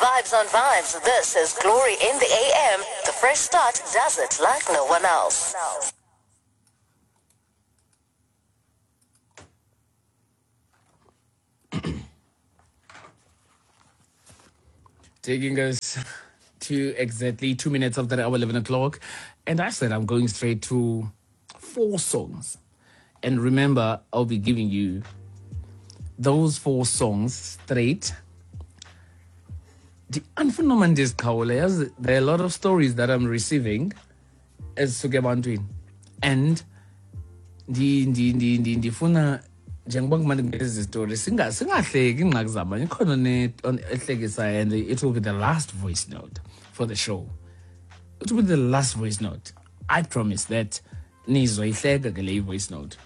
Vibes on vibes. This is Glory in the AM. The fresh start does it like no one else. Taking us to exactly 2 minutes after our 11 o'clock. And I said I'm going straight to 4 songs. And remember, I'll be giving you those 4 songs straight. There are a lot of stories that I'm receiving as Sukebantwin. And ndifuna njengoba kumane ngezi story singahleki ingxaki zabo ikhona ehlekisayo, and it will be the last voice note for the show. It will be the last voice note. I promise that nizoyihleka ke le voice note.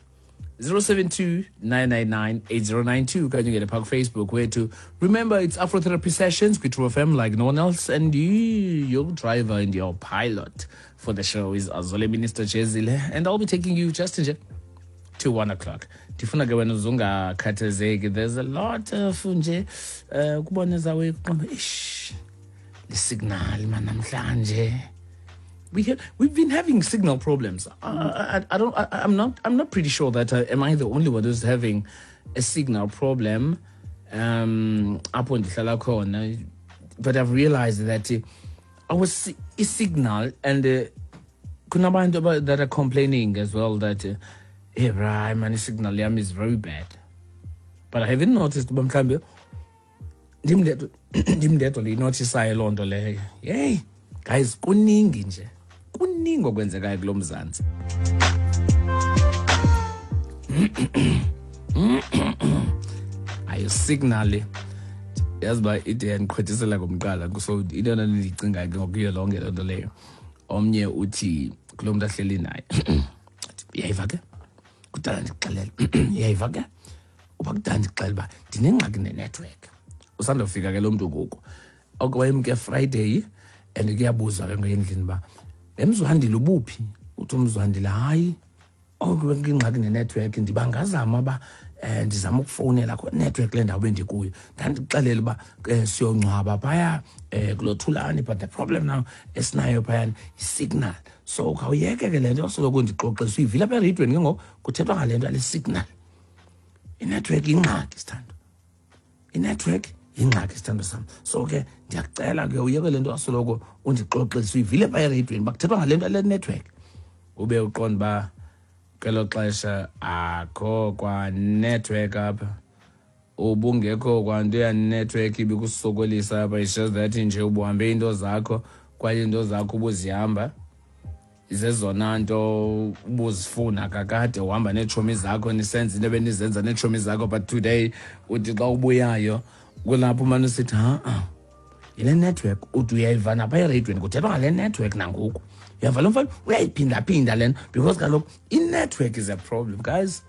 072-999-8092. Can you get a park Facebook way to remember it's Afro Therapy Sessions with True FM like no one else, and your driver and your pilot for the show is Azole Minister Jezile, and I'll be taking you just to 1 o'clock. Tifuna ke wena uzungakhathazeki. There's a lot of nje kuboneza ish the signal man namhlanje. We've been having signal problems. I'm not pretty sure that am I the only one who's having a signal problem up on the khona, but I've realized that our signal and kunabantu that are complaining as well that hey right man, signal yam is very bad. But I haven't noticed bamhlambe ndimndedwa linotisayo lonto leyo. Hey guys, kuningi nje. Kuningi okwenzekayo kulo mzansi. Ayo signal yazi ba ide yandiqhwethisela ngomqala so intona ndicinga ke ngokuyo lonke lonto leyo. Omnye uthi kulo muntu ahleli naye uyayiva ke kudala ndixelela uyayiva ke uba kudala ndixelela uba ndinengxaki nenetwork. Usandofika ke lo muntu ngoku okwayemke Friday and kuyabuzwa ke ngendlini ba emzwandile ubuphi uthi umzwandile hayi ingxaki nenetwork ndibangazama ba ndizama ukufonela ko network le ndawo bendikuyo ndandixelela ba siyongcwaba phaya kulothulani, but the problem now esinayo phaya isignal. So khawuyeke ke lento soloko ndixoxisa uyivile apha eradweni ke ngoku kuthethwa ngalento yale signal. Inetwork ingxaki sithando, inetwork ingxaki sithando sam. So ke ndiyakucela ke uyeke lento asoloko undixoxisa uyivile phaya eradweni bakuthethwa ngalento yale network. Ube uqonda ba kelo xesha akho kwa network apha, ubungekho kwanto ya network ibikusokolisa apha. It's just that nje ubuhambe into zakho kwaye into zakho ubuzihamba izezona nto ubuzifuna kakade uhamba neetshomi zakho nisenza into ebenizenza neetshomi zakho, but today uthi xa ubuyayo kulapho umane usithi yile network uthi uyayiva napha eradweni kuthethwa ngale network nangoku. Uyava lo mfana uyayiphinda lena because kaloku i-network is a problem guys.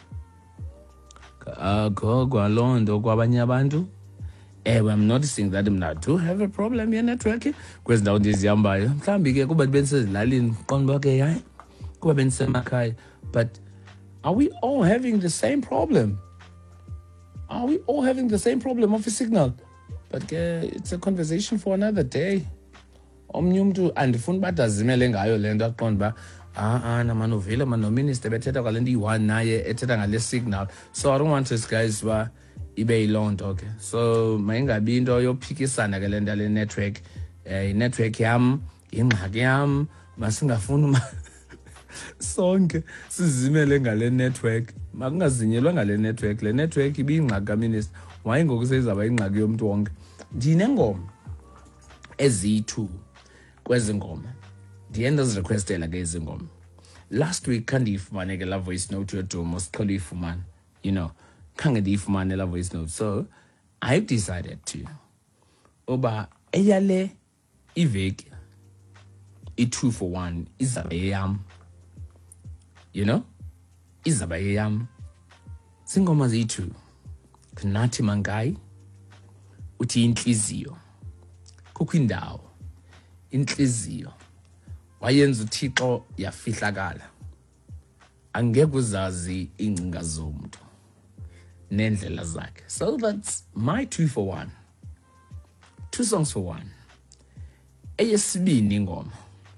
Akho kwaloo nto kwabanye abantu. I'm noticing that mna do have a problem ye-network kwezi ndawo ndizihambayo. Mhlawumbi ke kuba bendisezilalini qonda uba ke hayi kuba bendisemakhaya. But are we all having the same problem? Are we all having the same problem of a signal? But it's a conversation for another day. Omnye umntu andifuna uba azimele ngayo le nto aqonda uba namanuvile manominister bethetha kwale nto iyi-one naye ethetha ngale signal. So I don't want us guys uba ibe yiloo nto ke. So mayingabi into yophikisana ke le nto yale network. I-network yam ingxaki yam, masingafuni sonke sizimele ngale network. Makungazinyelwa ngale network. Le network ibiyingxaki kaminister, wayengoku seyizawuba ingxaki yomntu wonke. Ndinengoma eziyi-2 kwezi ngoma ndiye ndazirequestela ke ezi ngoma. Last week khandiyifumane ke la voice note yodumo siqhela uyifumana, you know, khange ndiyifumane la voice note. So I've decided to uba eyale iveki i-2 for 1 izaba yeyam, you know, izaba yeyam. Zingoma ziyi-2. Kunathi Mangai uthi inhliziyo. Kukho indawo inhliziyo wayenza uThixo yafihlakala, angeke uzazi ingcinga zomuntu nendlela zakhe. So that's my 2 for 1. 2 songs for 1. Eyesibini ingoma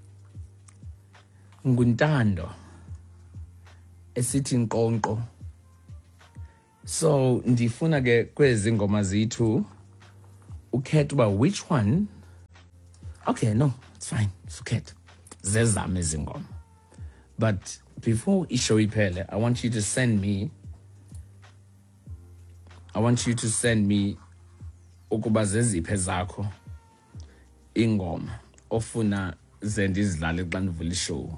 nguntando esithi nqonqo. So ndifuna ke kwezi ngoma zethu ukhetha uba which one. Okay, no, it's fine. Ukhetha zezami izingoma. But before ishow iphele, I want you to send me ukuba zeziphe zakho ingoma ofuna zendizidlale xa ndivula ishow.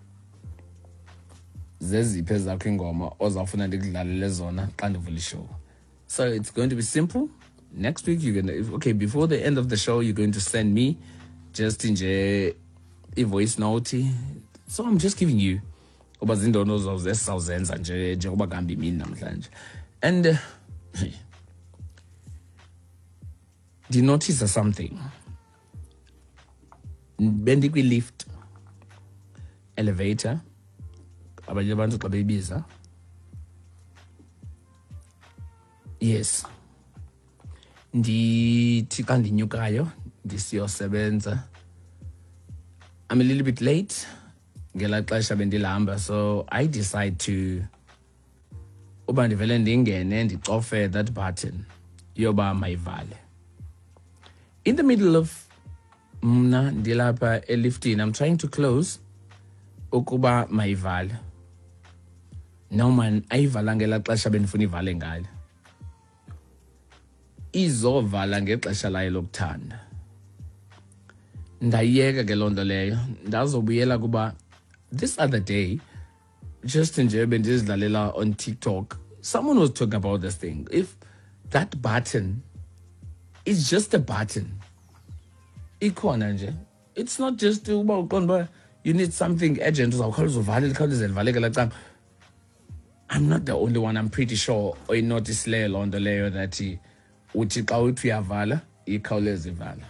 Zeziphe zakho ingoma ozawufuna ndikudlalele zona xa ndivula ishow. So it's going to be simple. Next week you're going to, okay, before the end of the show, you're going to send me just in a voice note. So I'm just giving you uba zindono zesizawuzenza njengoba kuhamba imini namhlanje. And do you notice something? Bendikwi-lift, elevator, abanye abantu xa beyibiza. Yes. Ndithi xa ndinyukayo ndisiyosebenza. I'm a little bit late ngela xesha bendilahamba, so I decide to uba ndivele ndingene ndicofe that button yoba mayivale. In the middle of mna ndilapha eliftini, I'm trying to close ukuba mayivale. No man, ayivala ngela xesha bendifuna ivale ngalo. Izovala ngexesha layo lokuthanda. Ndayiyeka ke loo nto leyo, ndazobuyela kuba this other day, just nje bendizidlalela on TikTok, someone was talking about this thing. If that button is just a button, ikhona nje. It's not just uba uqonda you need something urgent, uzawukhawuleza uvale likhawuleze livaleke lacam. I'm not the only one, I'm pretty sure oyinothisileyo loo nto leyo that uthi xa uthi uyavala ikhawuleze ivala.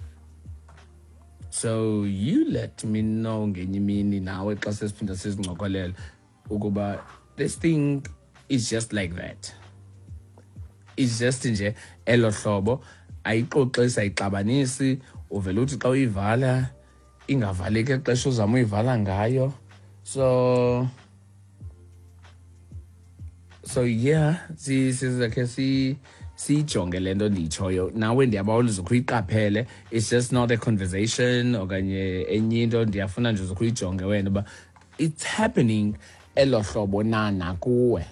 So you let me know ngenye imini nawe xa sesiphinda sizincokolele ukuba this thing is just like that. It's just nje elo hlobo, ayixoxisi ayixabanisi, uvele uthi xa uyivala ingavaleki exesha uzama uyivala ngayo. So yeah, sizakhe sijonge lento nditshoyo. Nawe ndiyabona uzokhe uyiqaphele. It's just not a conversation okanye enye into, ndiyafuna nje uzokhe uyijonge wena uba it's happening elo hlobo na kuwe.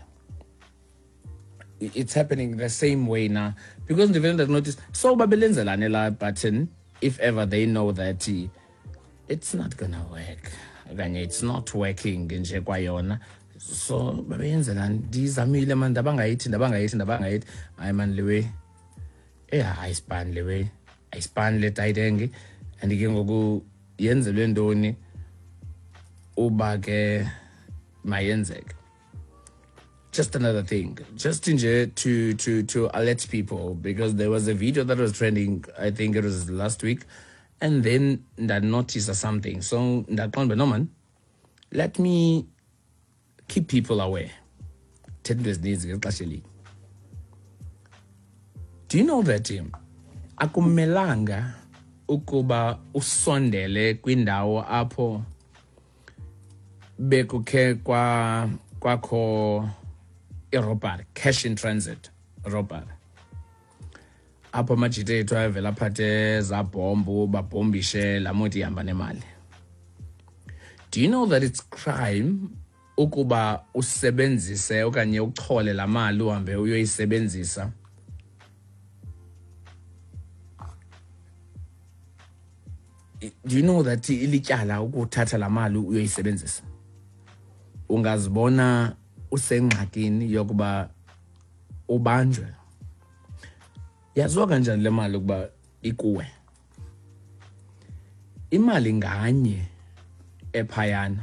It's happening the same way na, because ndivele ndanotice so babelenzelane la button if ever they know that it's not gonna work okanye it's not working nje kwayona. So babeyenzela ndizamile man, ndabangayithi hayi man lewe ayispan lewe ayispan le tayitenge, and ke ngoku yenzelwe ntoni uba ke mayenzeke. Just another thing, just nje to alert people, because there was a video that was trending, I think it was last week, and then that noticed something. So ndaqonda no man, let me keep people aware. Do you know that akumelanga ukuba usondele kwindawo apho bekukhe kwakho irobbery, cash in transit robbery, apho amajita ethu ayevela aphathe zabhombu babhombishe laa moto ihamba nemali. Do you know that it's crime ukuba usebenzise okanye uchole la mali uhambe uyoyisebenzisa do you know that ilityala ukuthatha la mali uyoyisebenzisa? Ungazibona usengxakini yokuba ubanjwe. Yaziwa kanjani le mali ukuba ikuwe? Imali nganye ephayana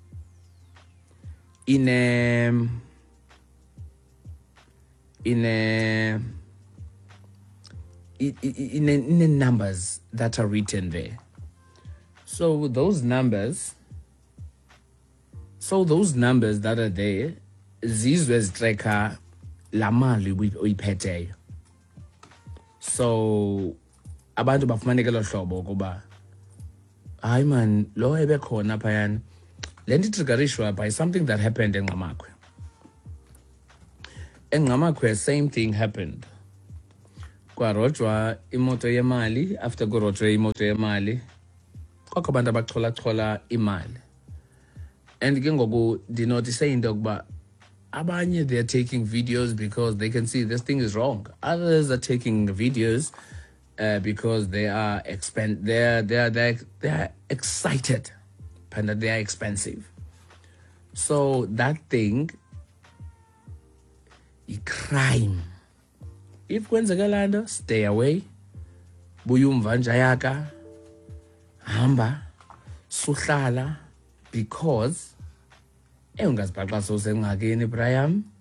ine numbers that are written there. So those numbers that are there zizwe zitreka la mali uyiphetheyo. So abantu bafumaneke lo hlobo ukuba hayi man lo ebekhona phayana le nto itriggerishwa by something that happened eNgqamakhwe. eNgqamakhwe same thing happened. Kwarojwa imoto yemali, after kurojwe imoto yemali kwakho abantu abachola imali. And ke ngoku ndinotice into yokuba abanye they're taking videos because they can see this thing is wrong. Others are taking videos because they are they're excited and that they are expensive. So that thing is crime. If kwenzekala nto, stay away. Buya umva njayaka. Hamba. Suhlala. Because ungazibhaqa sosengxakini Brian.